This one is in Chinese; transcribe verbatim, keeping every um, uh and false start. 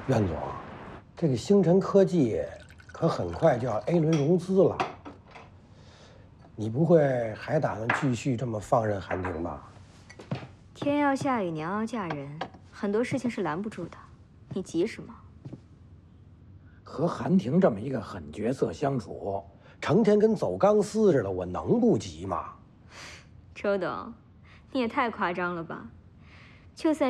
苑总，这个星辰科技可很快就要 A 轮融资了，你不会还打算继续这么放任韩婷吧？ 天要下雨，娘要嫁人，很多事情是拦不住的，你急什么？ 和韩婷这么一个狠角色相处，成天跟走钢丝似的，我能不急吗？ 周董，你也太夸张了吧！就算